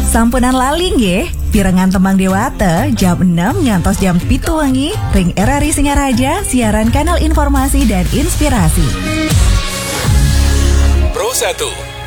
Sampunan laling ye, pirengan tembang dewata, jam 6 ngantos jam 7 wengi, ring RRI Singaraja, siaran kanal informasi dan inspirasi. Pro 1